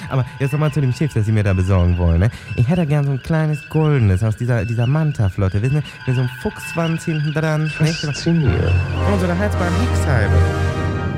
Aber jetzt nochmal zu dem Schiff, das Sie mir da besorgen wollen, ne? Ich hätte gern so ein kleines goldenes aus dieser Manta-Flotte, wissen Sie? Mit so einem Fuchsschwanz hinten dran. Faszinierend. Und so eine haltbare Heckscheibe.